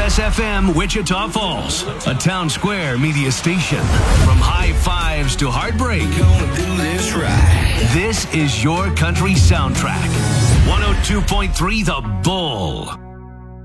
FSFM Wichita Falls, a Town Square media station. From high fives to heartbreak, Gonna do this right. this is your country soundtrack. 102.3 The Bull.